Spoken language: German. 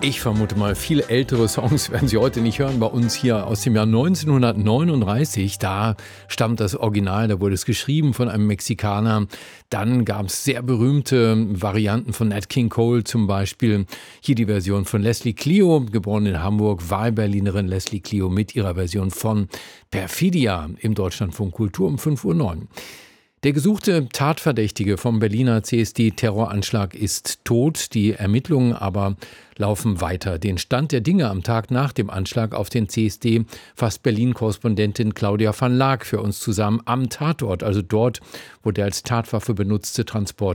Ich vermute mal, viele ältere Songs werden Sie heute nicht hören bei uns hier aus dem Jahr 1939. Da stammt das Original, da wurde es geschrieben von einem Mexikaner. Dann gab es sehr berühmte Varianten von Nat King Cole, zum Beispiel hier die Version von Leslie Clio, geboren in Hamburg, Wahlberlinerin Leslie Clio mit ihrer Version von Perfidia im Deutschlandfunk Kultur um 5:09 Uhr. Der gesuchte Tatverdächtige vom Berliner CSD-Terroranschlag ist tot. Die Ermittlungen aber laufen weiter. Den Stand der Dinge am Tag nach dem Anschlag auf den CSD fasst Berlin-Korrespondentin Claudia van Laak für uns zusammen am Tatort, also dort, wo der als Tatwaffe benutzte Transport